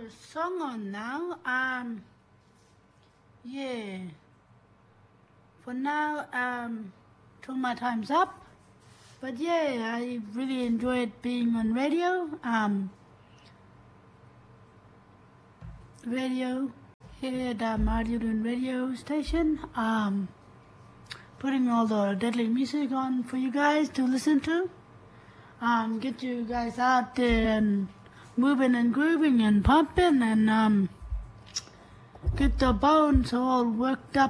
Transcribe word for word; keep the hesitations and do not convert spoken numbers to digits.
song on now. Um, yeah. For now, um, till my time's up. But yeah, I really enjoyed being on radio. Um, radio here at um, Arjun radio station. Um, putting all the deadly music on for you guys to listen to. Um, get you guys out there and moving and grooving and pumping and um, get the bones all worked up.